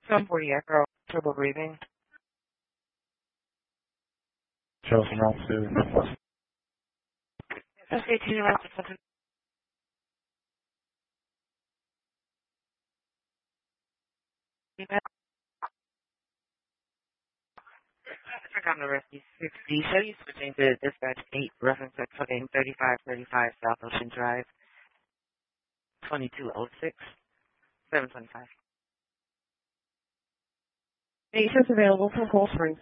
740 Echo, trouble breathing. Chelsea Mountain City. SA2 left at 7. On the rescue 60. Show you switching to dispatch 8, reference at coding 3535 South Ocean Drive, 2206, 725. Patients available for Cold Springs.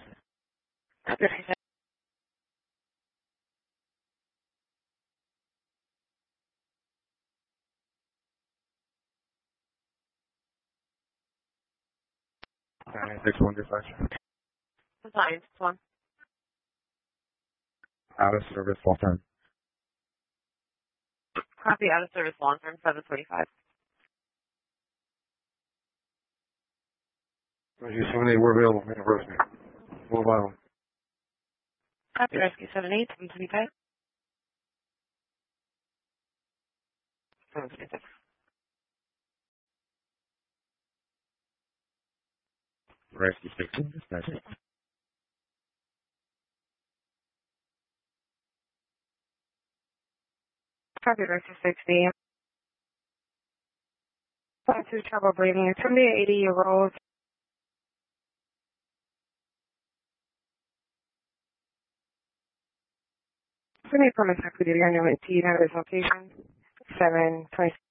Okay, 61 dispatch. Compliance, one. Out of service, long term. Copy out of service long term 745. Rescue 78, we're available. University. Move on. Copy rescue 78, 725. 726. Rescue 16 dispatch. Copy rescue 60. 52 trouble breathing. It's going to be an 80-year-old. It's going to be permanent security on your T at his location. 726.